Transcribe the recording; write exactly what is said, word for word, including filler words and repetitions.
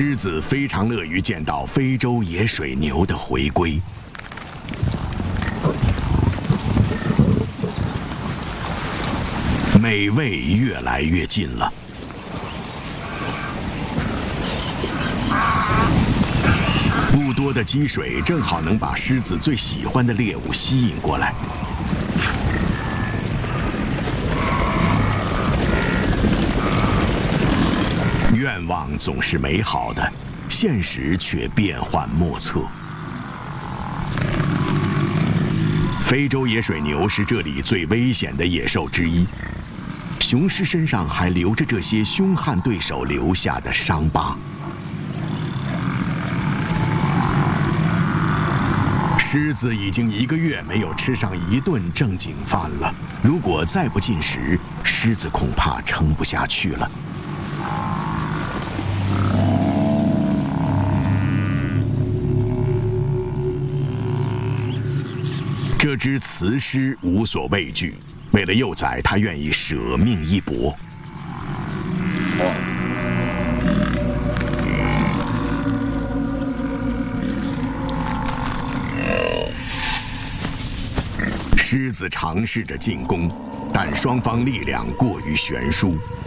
狮子非常乐于见到非洲野水牛的回归。美味越来越近了。不多的积水正好能把狮子最喜欢的猎物吸引过来。愿望总是美好的，现实却变幻莫测。非洲野水牛是这里最危险的野兽之一，雄狮身上还留着这些凶悍对手留下的伤疤。狮子已经一个月没有吃上一顿正经饭了，如果再不进食，狮子恐怕撑不下去了。这只雌狮无所畏惧，为了幼崽，它愿意舍命一搏。狮子尝试着进攻，但双方力量过于悬殊。